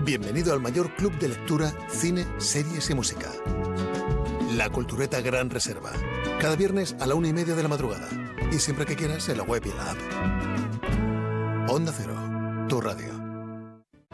Bienvenido al mayor club de lectura, cine, series y música. La Cultureta Gran Reserva. Cada viernes a la 1:30 de la madrugada. Y siempre que quieras en la web y la app. Onda Cero, tu radio.